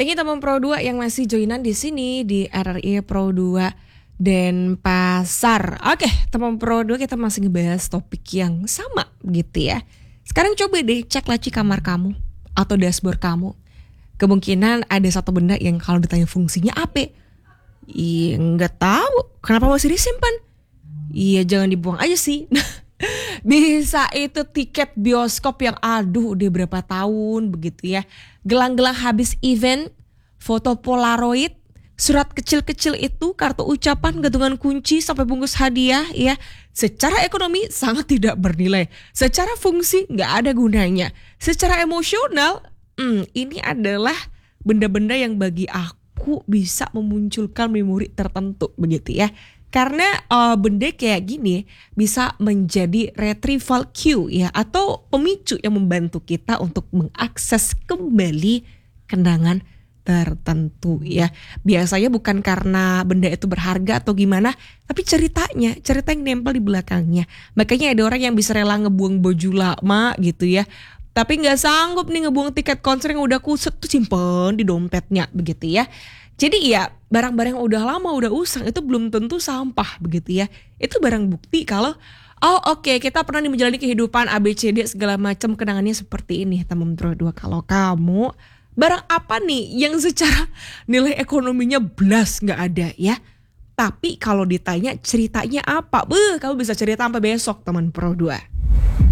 Thank you teman Pro 2 yang masih joinan di sini di RRI Pro 2 Denpasar. Oke, teman Pro 2 kita masih ngebahas topik yang sama gitu ya. Sekarang coba deh cek laci kamar kamu atau dashboard kamu. Kemungkinan ada satu benda yang kalau ditanya fungsinya apa? Iya nggak tahu. Kenapa masih disimpan? Iya jangan dibuang aja sih. Bisa itu tiket bioskop yang udah berapa tahun begitu ya. Gelang-gelang habis event, foto polaroid, surat kecil-kecil itu, kartu ucapan, gantungan kunci sampai bungkus hadiah ya. Secara ekonomi sangat tidak bernilai. Secara fungsi nggak ada gunanya. Secara emosional, ini adalah benda-benda yang bagi aku bisa memunculkan memori tertentu begitu ya. Karena benda kayak gini bisa menjadi retrieval cue ya, atau pemicu yang membantu kita untuk mengakses kembali kenangan tertentu ya. Biasanya bukan karena benda itu berharga atau gimana, tapi cerita yang nempel di belakangnya. Makanya ada orang yang bisa rela ngebuang baju lama gitu ya, tapi nggak sanggup nih ngebuang tiket konser yang udah kusut tuh simpen di dompetnya begitu ya. Jadi ya barang-barang yang udah lama, udah usang itu belum tentu sampah begitu ya. Itu barang bukti kalau oke, kita pernah menjalani kehidupan ABCD segala macam, kenangannya seperti ini teman Pro 2. Kalau kamu, barang apa nih yang secara nilai ekonominya blas gak ada ya, tapi kalau ditanya ceritanya apa, kamu bisa cerita sampai besok teman Pro 2.